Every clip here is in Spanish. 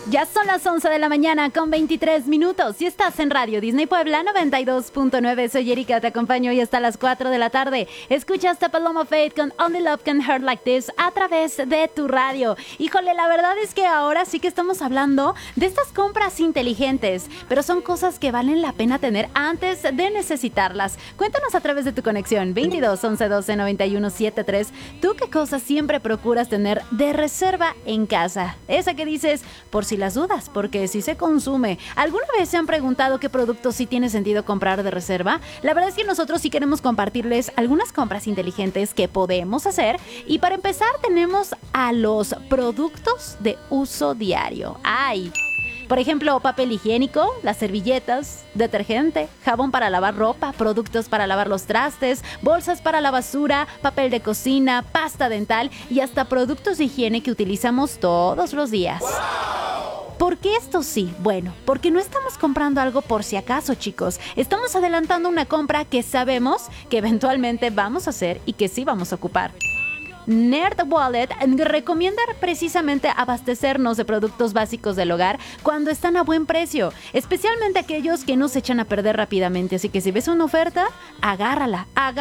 Ya son las 11 de la mañana con 23 minutos y estás en Radio Disney Puebla 92.9. Soy Erika, te acompaño hoy hasta las 4 de la tarde. Escuchas a Paloma Faith con Only Love Can Hurt Like This a través de tu radio. Híjole, la verdad es que ahora sí que estamos hablando de estas compras inteligentes, pero son cosas que valen la pena tener antes de necesitarlas. Cuéntanos a través de tu conexión 22 11 12 91 73. ¿Tú qué cosas siempre procuras tener de reserva en casa? Esa que dices, por si las dudas, porque si se consume. ¿Alguna vez se han preguntado qué productos sí tiene sentido comprar de reserva? La verdad es que nosotros sí queremos compartirles algunas compras inteligentes que podemos hacer. Y para empezar tenemos a los productos de uso diario. ¡Ay! Por ejemplo, papel higiénico, las servilletas, detergente, jabón para lavar ropa, productos para lavar los trastes, bolsas para la basura, papel de cocina, pasta dental y hasta productos de higiene que utilizamos todos los días. ¿Por qué esto sí? Bueno, porque no estamos comprando algo por si acaso, chicos. Estamos adelantando una compra que sabemos que eventualmente vamos a hacer y que sí vamos a ocupar. Nerd Wallet recomienda precisamente abastecernos de productos básicos del hogar cuando están a buen precio, especialmente aquellos que no se echan a perder rápidamente. Así que si ves una oferta, agárrala.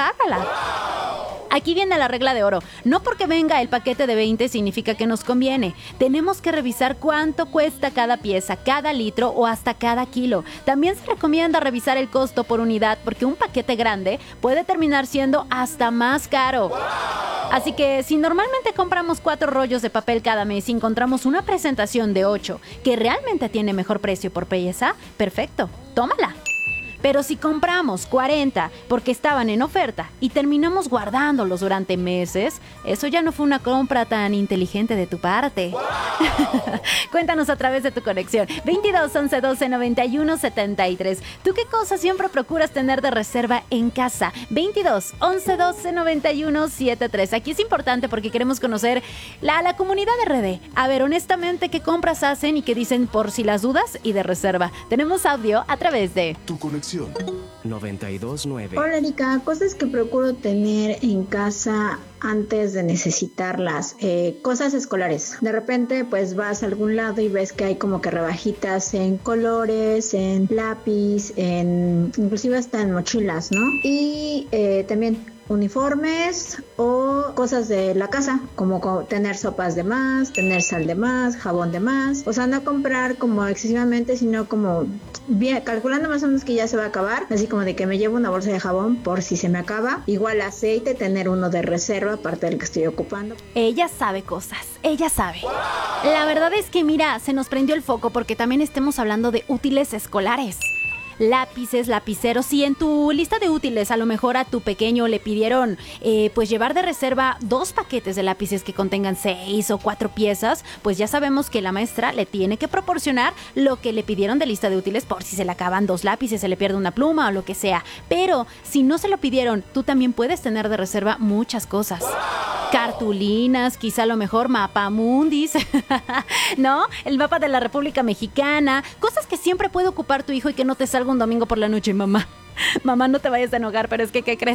Aquí viene la regla de oro. No porque venga el paquete de 20 significa que nos conviene. Tenemos que revisar cuánto cuesta cada pieza, cada litro o hasta cada kilo. También se recomienda revisar el costo por unidad porque un paquete grande puede terminar siendo hasta más caro. Así que si normalmente compramos 4 rollos de papel cada mes y encontramos una presentación de 8 que realmente tiene mejor precio por pieza, perfecto, tómala. Pero si compramos 40 porque estaban en oferta y terminamos guardándolos durante meses, eso ya no fue una compra tan inteligente de tu parte. ¡Wow! Cuéntanos a través de tu conexión 22 11 12 91 73. ¿Tú qué cosas siempre procuras tener de reserva en casa? 22 11 12 91 73. Aquí es importante porque queremos conocer la comunidad de RD. A ver, honestamente, ¿qué compras hacen y qué dicen por si las dudas y de reserva? Tenemos audio a través de tu conexión 92.9. Hola Erika, cosas que procuro tener en casa antes de necesitarlas, cosas escolares. De repente pues vas a algún lado y ves que hay como que rebajitas en colores, en lápiz, inclusive hasta en mochilas, ¿no? Y también uniformes o cosas de la casa, como tener sopas de más, tener sal de más, jabón de más. O sea, no comprar como excesivamente, sino como bien, calculando más o menos que ya se va a acabar, así como de que me llevo una bolsa de jabón por si se me acaba. Igual aceite, tener uno de reserva aparte del que estoy ocupando. Ella sabe cosas, ella sabe. ¡Wow! La verdad es que mira, se nos prendió el foco porque también estemos hablando de útiles escolares. Lápices, lapiceros. Si en tu lista de útiles a lo mejor a tu pequeño le pidieron pues llevar de reserva 2 paquetes de lápices que contengan 6 o 4 piezas, pues ya sabemos que la maestra le tiene que proporcionar lo que le pidieron de lista de útiles por si se le acaban 2 lápices, se le pierde una pluma o lo que sea. Pero si no se lo pidieron, tú también puedes tener de reserva muchas cosas. Cartulinas, quizá a lo mejor mapamundis, ¿no? El mapa de la República Mexicana, cosas que siempre puede ocupar tu hijo y que no te salga un domingo por la noche. Mamá, no te vayas a enojar, pero es que, ¿qué crees?